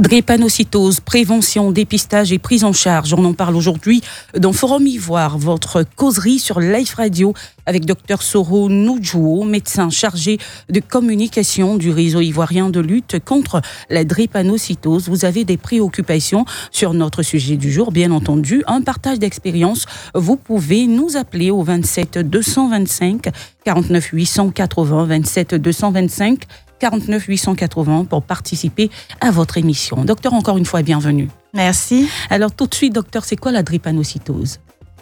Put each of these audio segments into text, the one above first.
Drépanocytose, prévention, dépistage et prise en charge. On en parle aujourd'hui dans Forum Ivoire, votre causerie sur Life Radio avec Dr Soro Noudjouo, médecin chargé de communication du réseau ivoirien de lutte contre la drépanocytose. Vous avez des préoccupations sur notre sujet du jour, bien entendu. Un partage d'expérience, vous pouvez nous appeler au 27 225 49 880, 27 225 49 880 pour participer à votre émission. Docteur, encore une fois, bienvenue. Merci. Alors, tout de suite, docteur, c'est quoi la drépanocytose?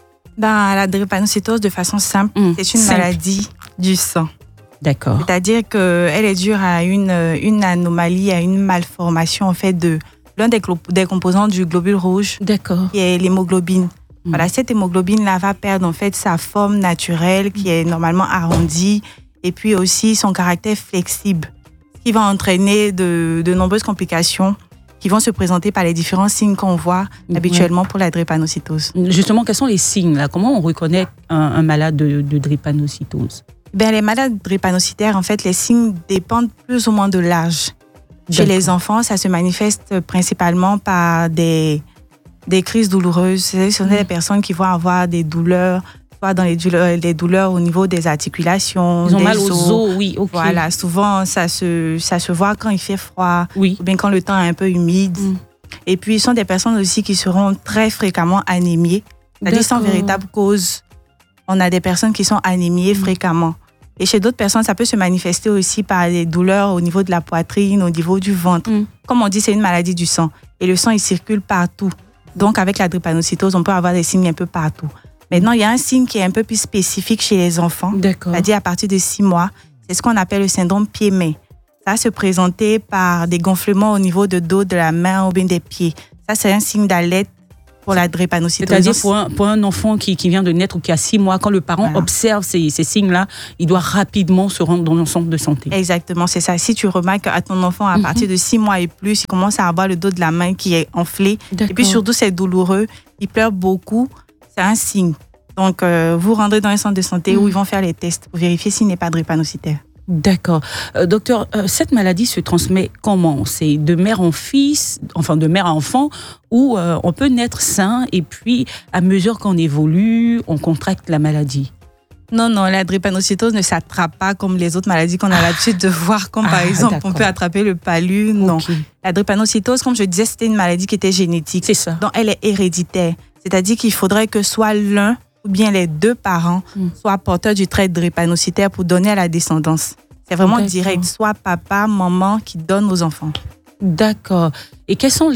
La drépanocytose, de façon simple, c'est une maladie du sang. D'accord. C'est-à-dire qu'elle est due à une anomalie, à une malformation en fait de l'un des composants du globule rouge, d'accord, qui est l'hémoglobine. Voilà, cette hémoglobine-là va perdre en fait sa forme naturelle qui est normalement arrondie et puis aussi son caractère flexible, ce qui va entraîner de nombreuses complications qui vont se présenter par les différents signes qu'on voit habituellement pour la drépanocytose. Justement, quels sont les signes là? Comment on reconnaît un malade de drépanocytose? Les malades drépanocytaires, en fait, les signes dépendent plus ou moins de l'âge. Chez les enfants, ça se manifeste principalement par des crises douloureuses. Ce sont des personnes qui vont avoir des douleurs, soit dans les douleurs au niveau des articulations, ils ont mal aux os, oui, ok. Voilà, souvent ça se voit quand il fait froid, oui, ou bien quand le temps est un peu humide. Et puis, ce sont des personnes aussi qui seront très fréquemment anémiées, c'est-à-dire sans véritable cause. On a des personnes qui sont anémiées fréquemment. Et chez d'autres personnes, ça peut se manifester aussi par des douleurs au niveau de la poitrine, au niveau du ventre. Comme on dit, c'est une maladie du sang. Et le sang, il circule partout. Donc, avec la drépanocytose, on peut avoir des signes un peu partout. Maintenant, il y a un signe qui est un peu plus spécifique chez les enfants. D'accord. C'est-à-dire à partir de 6 mois. C'est ce qu'on appelle le syndrome pied-main. Ça va se présenter par des gonflements au niveau de dos, de la main ou bien des pieds. Ça, c'est un signe d'alerte pour la drépanocytose. C'est-à-dire pour un enfant qui vient de naître ou qui a 6 mois, quand le parent observe ces signes-là, il doit rapidement se rendre dans le centre de santé. Exactement, c'est ça. Si tu remarques à ton enfant, à partir de 6 mois et plus, il commence à avoir le dos de la main qui est enflé, et puis surtout c'est douloureux, il pleure beaucoup, c'est un signe. Donc, vous rendrez dans un centre de santé où ils vont faire les tests pour vérifier s'il n'est pas drépanocytaire. D'accord. Docteur, cette maladie se transmet comment? C'est de mère en fils, enfin de mère à enfant, ou on peut naître sain et puis à mesure qu'on évolue, on contracte la maladie? Non, la drépanocytose ne s'attrape pas comme les autres maladies qu'on a l'habitude de voir, comme par exemple on peut attraper le palu. Non. La drépanocytose, comme je disais, c'était une maladie qui était génétique. C'est ça. Donc elle est héréditaire. C'est-à-dire qu'il faudrait que soit l'un ou bien les deux parents soient porteurs du trait drépanocytaire pour donner à la descendance. C'est vraiment direct, soit papa, maman qui donne aux enfants. D'accord. Et quelles sont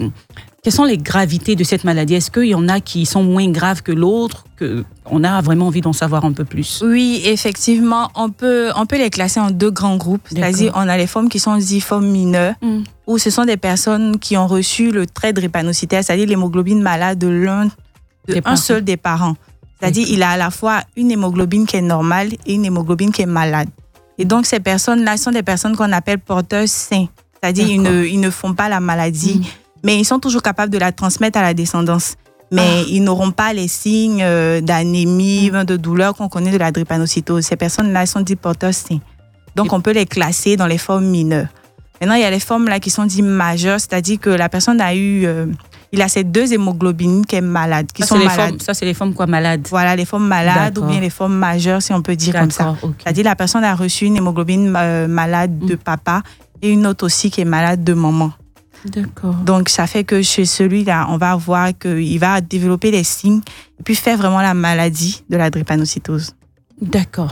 les gravités de cette maladie? Est-ce qu'il y en a qui sont moins graves que l'autre, qu'on a vraiment envie d'en savoir un peu plus? Oui, effectivement, on peut les classer en deux grands groupes. C'est-à-dire, on a les formes qui sont dites formes mineures, où ce sont des personnes qui ont reçu le trait drépanocytaire, c'est-à-dire l'hémoglobine malade d'un seul des parents. C'est-à-dire, il a à la fois une hémoglobine qui est normale et une hémoglobine qui est malade. Et donc, ces personnes-là sont des personnes qu'on appelle porteurs sains. C'est-à-dire, ils ne font pas la maladie, mais ils sont toujours capables de la transmettre à la descendance. Mais ils n'auront pas les signes d'anémie, de douleur qu'on connaît de la drépanocytose. Ces personnes-là sont dites porteurs sains. Donc, on peut les classer dans les formes mineures. Maintenant, il y a les formes là qui sont dites majeures, c'est-à-dire que la personne a eu... il a ces deux hémoglobines qui est malade, qui sont malades. Ça, c'est les formes quoi, malades? Voilà, les formes malades ou bien les formes majeures, si on peut dire comme ça. C'est-à-dire la personne a reçu une hémoglobine malade de papa et une autre aussi qui est malade de maman. D'accord. Donc, ça fait que chez celui-là, on va voir qu'il va développer des signes et puis faire vraiment la maladie de la drépanocytose. D'accord.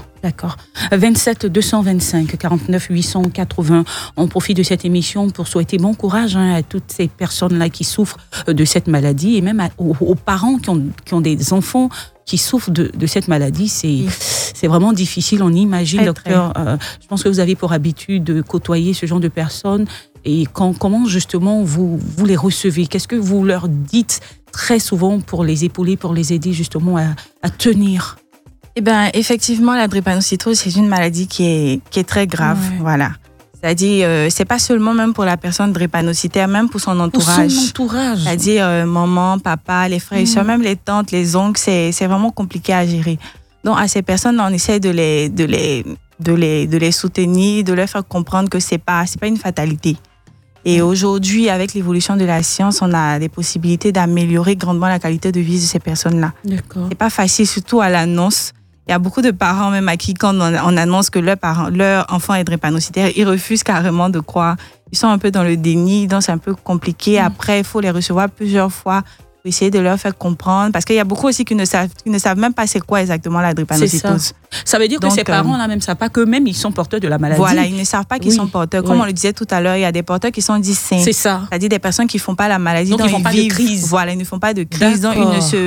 27 225 49 880. On profite de cette émission pour souhaiter bon courage à toutes ces personnes-là qui souffrent de cette maladie et même aux parents qui ont des enfants qui souffrent de cette maladie. C'est vraiment difficile, on imagine, docteur. Je pense que vous avez pour habitude de côtoyer ce genre de personnes. Et comment justement vous les recevez? Qu'est-ce que vous leur dites très souvent pour les épauler, pour les aider justement à tenir? Effectivement, la drépanocytose, c'est une maladie qui est très grave. Voilà. C'est-à-dire, c'est pas seulement même pour la personne drépanocytaire, même pour son entourage. Pour son entourage. C'est-à-dire, maman, papa, les frères et soeurs, même les tantes, les oncles, c'est vraiment compliqué à gérer. Donc, à ces personnes, on essaie de les soutenir, de leur faire comprendre que c'est pas une fatalité. Et aujourd'hui, avec l'évolution de la science, on a des possibilités d'améliorer grandement la qualité de vie de ces personnes-là. D'accord. C'est pas facile, surtout à l'annonce. Il y a beaucoup de parents même à qui, quand on annonce que leur enfant est drépanocytaire, ils refusent carrément de croire. Ils sont un peu dans le déni, donc c'est un peu compliqué. Après, il faut les recevoir plusieurs fois pour essayer de leur faire comprendre. Parce qu'il y a beaucoup aussi qui ne savent même pas c'est quoi exactement la drépanocytose. Ça veut dire que ces parents-là même ne savent pas qu'eux-mêmes, ils sont porteurs de la maladie. Voilà, ils ne savent pas qu'ils sont porteurs. Comme on le disait tout à l'heure, il y a des porteurs qui sont dits sains. C'est ça. C'est-à-dire des personnes qui ne font pas la maladie. Donc ils ne font pas de crise. Voilà, ils ne font pas de crise. Donc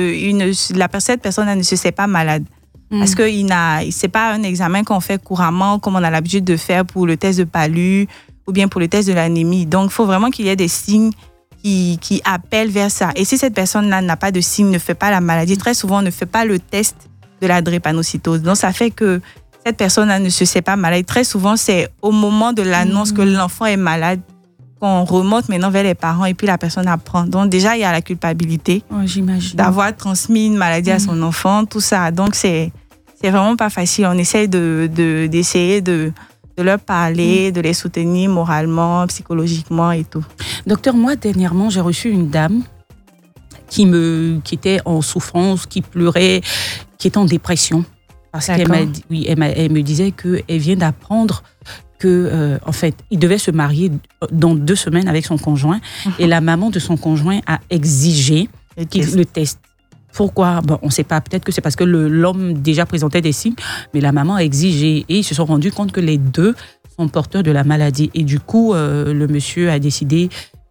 cette personne ne se sait pas malade. Parce que c'est pas un examen qu'on fait couramment comme on a l'habitude de faire pour le test de palu ou bien pour le test de l'anémie. Donc, il faut vraiment qu'il y ait des signes qui appellent vers ça. Et si cette personne-là n'a pas de signes, ne fait pas la maladie, très souvent, on ne fait pas le test de la drépanocytose. Donc, ça fait que cette personne-là ne se sait pas malade. Très souvent, c'est au moment de l'annonce que l'enfant est malade qu'on remonte maintenant vers les parents et puis la personne apprend. Donc, déjà, il y a la culpabilité d'avoir transmis une maladie à son enfant, tout ça. Donc, c'est vraiment pas facile. On essaie d'essayer de leur parler, de les soutenir moralement, psychologiquement et tout. Docteur, moi, dernièrement, j'ai reçu une dame qui était en souffrance, qui pleurait, qui était en dépression. Parce qu'elle elle me disait qu'elle vient d'apprendre que, en fait, il devait se marier dans 2 semaines avec son conjoint. Et la maman de son conjoint a exigé le test. Pourquoi? On ne sait pas. Peut-être que c'est parce que l'homme déjà présentait des signes, mais la maman a exigé. Et ils se sont rendus compte que les deux sont porteurs de la maladie. Et du coup, le monsieur a décidé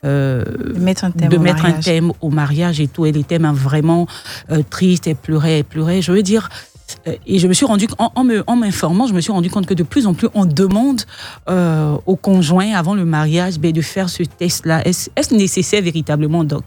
de mettre un thème au mariage et tout. Elle était vraiment triste, elle pleurait. Je veux dire, et je me suis rendu, en m'informant, je me suis rendu compte que de plus en plus, on demande au conjoint, avant le mariage, de faire ce test-là. Est-ce nécessaire véritablement, Doc?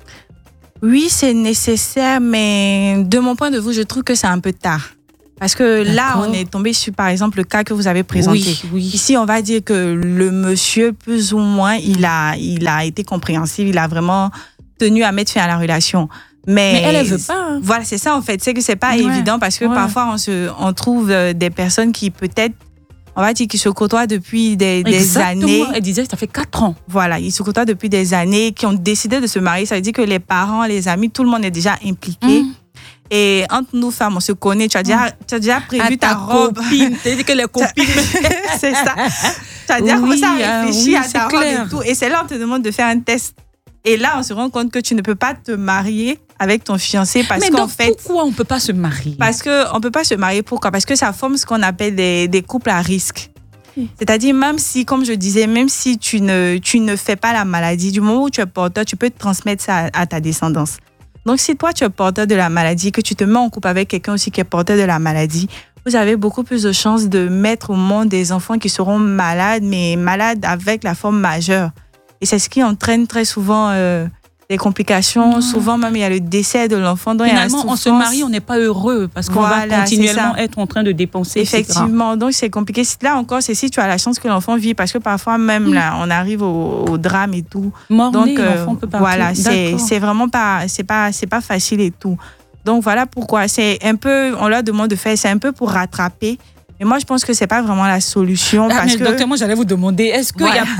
Oui, c'est nécessaire, mais de mon point de vue, je trouve que c'est un peu tard. Parce que là, on est tombé sur, par exemple, le cas que vous avez présenté. Oui. Ici, on va dire que le monsieur, plus ou moins, il a été compréhensif, il a vraiment tenu à mettre fin à la relation. Mais elle veut pas. Hein. Voilà, c'est ça en fait. C'est que c'est pas évident parce que parfois, on trouve des personnes qui peut-être, on va dire qu'ils se côtoient depuis des années. Elle disait que ça fait 4 ans. Voilà, ils se côtoient depuis des années, qui ont décidé de se marier. Ça veut dire que les parents, les amis, tout le monde est déjà impliqué. Et entre nous femmes, on se connaît. Tu as déjà prévu ta robe. Copine. Tu as dit que les copines. C'est ça. Tu as déjà commencé à réfléchir à ta robe et tout. Et c'est là on te demande de faire un test. Et là, on se rend compte que tu ne peux pas te marier avec ton fiancé parce qu'en fait... pourquoi on ne peut pas se marier? Parce qu'on ne peut pas se marier. Pourquoi? Parce que ça forme ce qu'on appelle des couples à risque. C'est-à-dire, même si, comme je disais, même si tu ne fais pas la maladie, du moment où tu es porteur, tu peux transmettre ça à ta descendance. Donc, si toi, tu es porteur de la maladie, que tu te mets en couple avec quelqu'un aussi qui est porteur de la maladie, vous avez beaucoup plus de chances de mettre au monde des enfants qui seront malades, mais malades avec la forme majeure. Et c'est ce qui entraîne très souvent des complications. Souvent, même, il y a le décès de l'enfant. Finalement, on se marie, on n'est pas heureux parce qu'on va continuellement être en train de dépenser. Effectivement, donc c'est compliqué. Là encore, c'est si tu as la chance que l'enfant vit parce que parfois, même là, on arrive au drame et tout. Donc, l'enfant peut partir. Voilà, c'est vraiment pas facile et tout. Donc, voilà pourquoi. C'est un peu, on leur demande de faire, c'est un peu pour rattraper. Et moi, je pense que c'est pas vraiment la solution. Parce que... Docteur, moi, j'allais vous demander, est-ce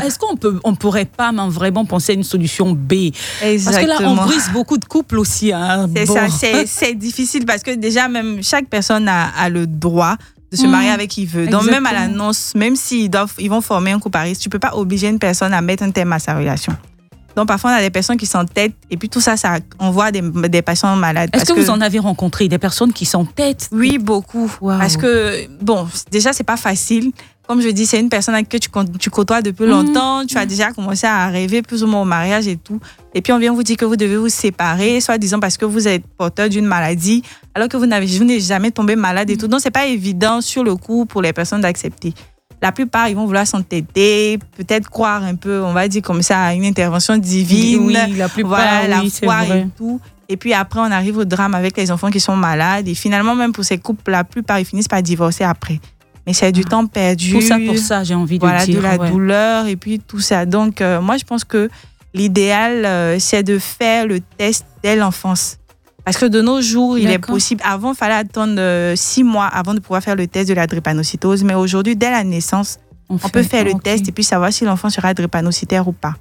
qu'on pourrait pas vraiment penser à une solution B? Exactement. Parce que là, on brise beaucoup de couples aussi. Hein. C'est ça, c'est difficile parce que déjà, même chaque personne a le droit de se marier avec qui veut. Donc, même à l'annonce, même s'ils vont former un couple à risque, tu peux pas obliger une personne à mettre un terme à sa relation. Donc, parfois, on a des personnes qui s'entêtent et puis tout ça, ça envoie des patients malades. Est-ce que vous en avez rencontré des personnes qui s'entêtent? Oui, beaucoup. Wow. Parce que, bon, déjà, c'est pas facile. Comme je dis, c'est une personne avec qui tu côtoies depuis longtemps. Tu as déjà commencé à rêver plus ou moins au mariage et tout. Et puis, on vient vous dire que vous devez vous séparer, soit disant parce que vous êtes porteur d'une maladie, alors que vous n'êtes jamais tombé malade et tout. Donc, c'est pas évident sur le coup pour les personnes d'accepter. La plupart, ils vont vouloir s'entêter, peut-être croire un peu, on va dire comme ça, à une intervention divine. Oui, la plupart, voilà, la foi et tout. Et puis après, on arrive au drame avec les enfants qui sont malades. Et finalement, même pour ces couples, la plupart, ils finissent par divorcer après. Mais c'est du temps perdu. Pour ça, j'ai envie de dire. De la douleur et puis tout ça. Donc, moi, je pense que l'idéal, c'est de faire le test dès l'enfance. Parce que de nos jours, il est possible. Avant, il fallait attendre 6 mois avant de pouvoir faire le test de la drépanocytose. Mais aujourd'hui, dès la naissance, on peut faire le test et puis savoir si l'enfant sera drépanocytaire ou pas.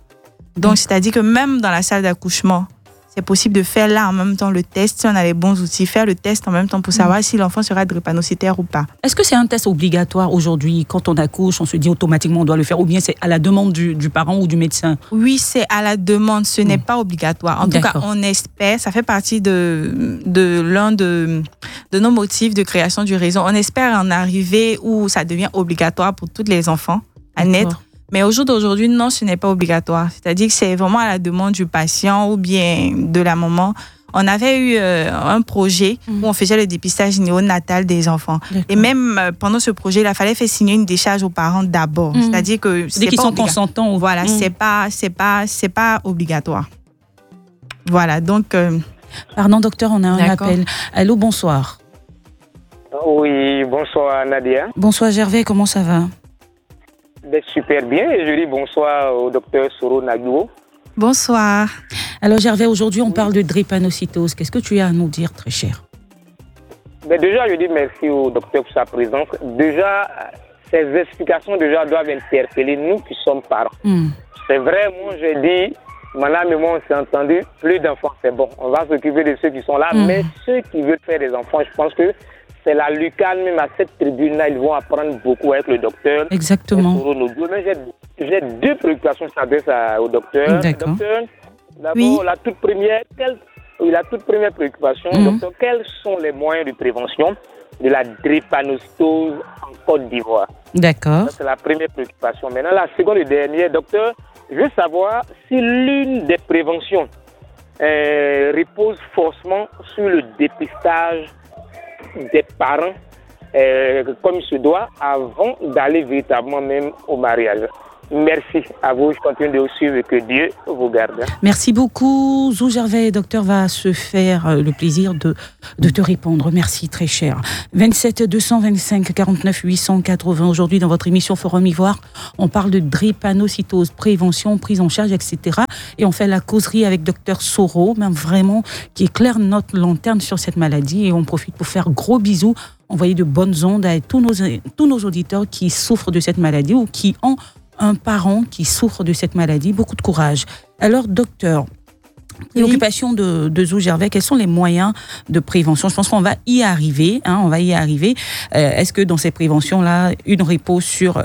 Donc, c'est-à-dire que même dans la salle d'accouchement, c'est possible de faire là en même temps le test, si on a les bons outils, faire le test en même temps pour savoir si l'enfant sera drépanocytaire ou pas. Est-ce que c'est un test obligatoire aujourd'hui? Quand on accouche, on se dit automatiquement on doit le faire, ou bien c'est à la demande du parent ou du médecin? Oui, c'est à la demande, ce n'est pas obligatoire. En tout cas, on espère, ça fait partie de l'un de nos motifs de création du réseau. On espère en arriver où ça devient obligatoire pour tous les enfants à naître. Mais au jour d'aujourd'hui, non, ce n'est pas obligatoire. C'est-à-dire que c'est vraiment à la demande du patient ou bien de la maman. On avait eu un projet où on faisait le dépistage néonatal des enfants. Et même pendant ce projet, il fallait faire signer une décharge aux parents d'abord. C'est-à-dire que c'est qu'ils sont consentants. Voilà, c'est pas obligatoire. Voilà, donc... Pardon, docteur, on a un appel. Allô, bonsoir. Oui, bonsoir Nadia. Bonsoir Gervais, comment ça va? Super bien, et je dis bonsoir au docteur Soro Nagluo. Bonsoir. Alors Gervais, aujourd'hui on parle de drépanocytose. Qu'est-ce que tu as à nous dire, très cher? Déjà, je dis merci au docteur pour sa présence. Déjà, ces explications doivent interpeller nous qui sommes parents. C'est vrai, moi j'ai dit, madame et moi on s'est entendu, plus d'enfants c'est bon. On va s'occuper de ceux qui sont là, mais ceux qui veulent faire des enfants, je pense que c'est la lucane, même à cette tribune-là, ils vont apprendre beaucoup avec le docteur. Exactement. Mais j'ai deux préoccupations qui s'adressent au docteur. D'accord. Docteur, d'abord, la toute première préoccupation, docteur, quels sont les moyens de prévention de la drépanocytose en Côte d'Ivoire? D'accord. Ça, c'est la première préoccupation. Maintenant, la seconde et dernière, docteur, je veux savoir si l'une des préventions repose forcément sur le dépistage des parents comme il se doit avant d'aller véritablement même au mariage. Merci à vous, je continue de vous suivre et que Dieu vous garde. Merci beaucoup. Zou Gervais, docteur, va se faire le plaisir de te répondre. Merci, très cher. 27 225 49 880. Aujourd'hui, dans votre émission Forum Ivoire, on parle de drépanocytose, prévention, prise en charge, etc. Et on fait la causerie avec docteur Soro, même vraiment, qui éclaire notre lanterne sur cette maladie. Et on profite pour faire gros bisous, envoyer de bonnes ondes à tous nos auditeurs qui souffrent de cette maladie ou qui ont un parent qui souffre de cette maladie. Beaucoup de courage. Alors, docteur, préoccupation de Zou Gervais, quels sont les moyens de prévention? Je pense qu'on va y arriver. Est-ce que dans ces préventions-là, une repose sur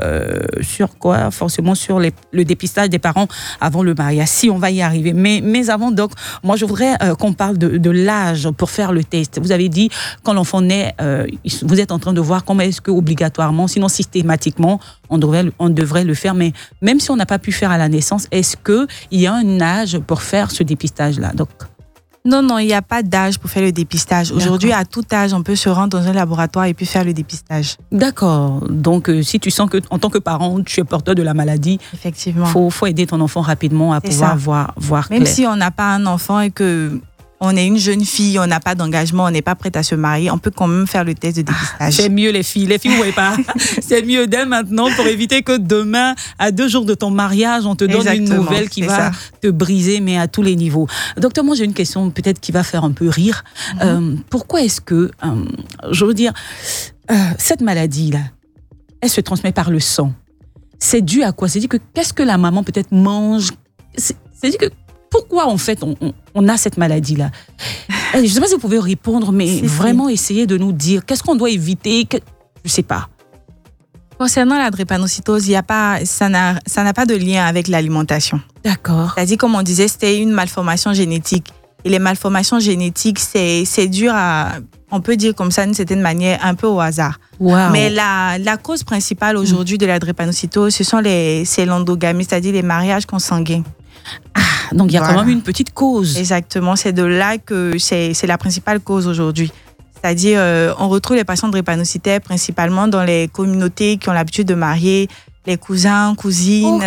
quoi? Forcément sur le dépistage des parents avant le mariage. Si on va y arriver. Mais avant, donc, moi, je voudrais qu'on parle de l'âge pour faire le test. Vous avez dit, quand l'enfant naît, vous êtes en train de voir comment est-ce que obligatoirement, sinon systématiquement, on devrait le faire. Mais même si on n'a pas pu faire à la naissance, est-ce qu'il y a un âge pour faire ce dépistage-là? Donc, Non, il n'y a pas d'âge pour faire le dépistage. Aujourd'hui, à tout âge, on peut se rendre dans un laboratoire et puis faire le dépistage. D'accord. Donc, si tu sens que, en tant que parent, tu es porteur de la maladie, effectivement, faut aider ton enfant rapidement à pouvoir voir même clair. Si on n'a pas un enfant et que on est une jeune fille, on n'a pas d'engagement, on n'est pas prête à se marier, on peut quand même faire le test de dépistage. C'est mieux les filles, vous voyez pas. C'est mieux dès maintenant pour éviter que demain, à 2 jours de ton mariage, on te donne une nouvelle qui va te briser, mais à tous les niveaux. Docteur, moi j'ai une question peut-être qui va faire un peu rire. Pourquoi est-ce que, je veux dire, cette maladie-là, elle se transmet par le sang? C'est dû à quoi? C'est-à-dire que qu'est-ce que la maman peut-être mange? C'est-à-dire que pourquoi, en fait, on a cette maladie-là? Je ne sais pas si vous pouvez répondre, mais vraiment essayer de nous dire qu'est-ce qu'on doit éviter. Je ne sais pas. Concernant la drépanocytose, ça n'a pas de lien avec l'alimentation. D'accord. C'est-à-dire, comme on disait, c'était une malformation génétique. Et les malformations génétiques, c'est dur à, on peut dire comme ça d'une certaine manière, un peu au hasard. Wow. Mais la cause principale aujourd'hui de la drépanocytose, c'est l'endogamie, c'est-à-dire les mariages consanguins. Donc il y a quand même une petite cause. Exactement, c'est de là que c'est la principale cause aujourd'hui. C'est-à-dire, on retrouve les patients drépanocytaires principalement dans les communautés qui ont l'habitude de marier les cousins, cousines,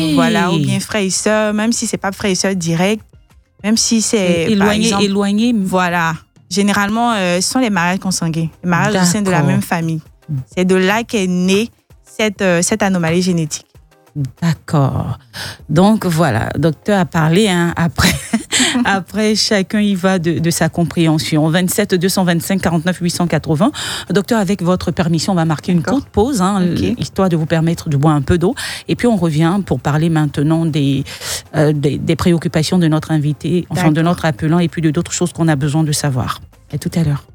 ou bien frères et sœurs, même si c'est pas frères et sœurs directs, même si c'est éloigné. Voilà. Généralement, ce sont les mariages consanguins, les mariages au sein de la même famille. C'est de là qu'est née cette anomalie génétique. D'accord. Donc voilà, docteur a parlé après. Après, chacun y va de sa compréhension. 27 225 49 880. Docteur, avec votre permission, on va marquer une courte pause, histoire de vous permettre de boire un peu d'eau. Et puis, on revient pour parler maintenant des préoccupations de notre invité, enfin de notre appelant, et puis de d'autres choses qu'on a besoin de savoir. À tout à l'heure.